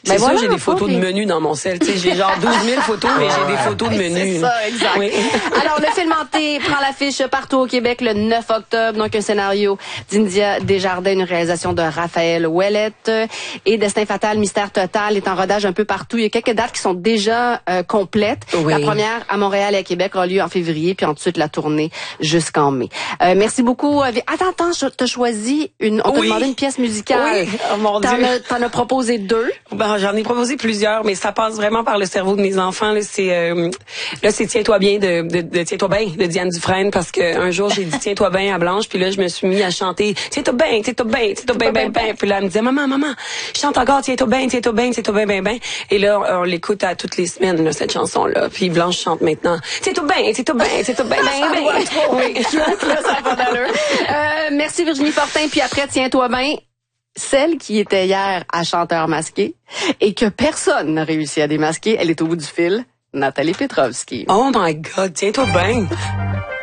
C'est sûr, j'ai des photos de menus dans mon sel. Tu sais, j'ai genre 12 000 photos, mais j'ai des photos de menus. C'est ça, exact. Oui. Alors, le film hanté prend l'affiche partout au Québec le 9 octobre. Donc, un scénario d'India Desjardins, une réalisation de Raphaël Ouellette. Et Destin fatal, mystère total est en rodage un peu partout. Il y a quelques dates qui sont déjà complètes. Oui. La première à Montréal et à Québec aura lieu en février, puis ensuite la tournée jusqu'en mai. Merci beaucoup. Attends, t'as choisi on t'a demandé une pièce musicale. Oui. Oh, mon Dieu. T'en as proposé 2. Ben, j'en ai proposé plusieurs, mais ça passe vraiment par le cerveau de mes enfants. Là, c'est Tiens-toi bien de Tiens-toi bien de Diane Dufresne, parce que un jour j'ai dit Tiens-toi bien à Blanche, puis là je me suis mis à chanter Tiens-toi bien, Tiens-toi bien, Tiens-toi bien, bien, bien. Puis là elle me disait maman, chante encore Tiens-toi bien, Tiens-toi bien, Tiens-toi bien, bien, bien. Et là on l'écoute à toutes les semaines là, cette chanson-là. Puis Blanche chante maintenant Tiens-toi bien, Tiens-toi bien, Tiens-toi bien, bien, bien. Oui, ça a pas d'allure. Merci Virginie Fortin. Puis après Tiens-toi bien, celle qui était hier à Chanteur masqué et que personne n'a réussi à démasquer, elle est au bout du fil, Nathalie Petrovski. Oh my God, Tiens-toi bien.